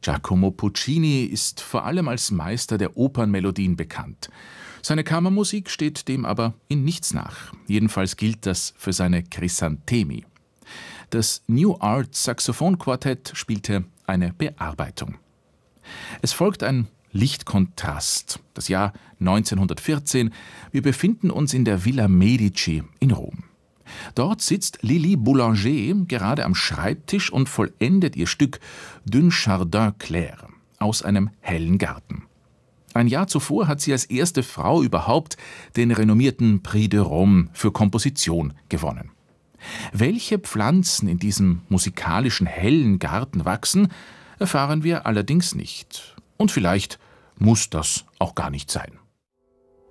Giacomo Puccini ist vor allem als Meister der Opernmelodien bekannt. Seine Kammermusik steht dem aber in nichts nach. Jedenfalls gilt das für seine Chrysanthemi. Das New Art Saxophonquartett spielte eine Bearbeitung. Es folgt ein Lichtkontrast. Das Jahr 1914. Wir befinden uns in der Villa Medici in Rom. Dort sitzt Lili Boulanger gerade am Schreibtisch und vollendet ihr Stück D'un Jardin Clair aus einem hellen Garten. Ein Jahr zuvor hat sie als erste Frau überhaupt den renommierten Prix de Rome für Komposition gewonnen. Welche Pflanzen in diesem musikalischen hellen Garten wachsen, erfahren wir allerdings nicht. Und vielleicht muss das auch gar nicht sein.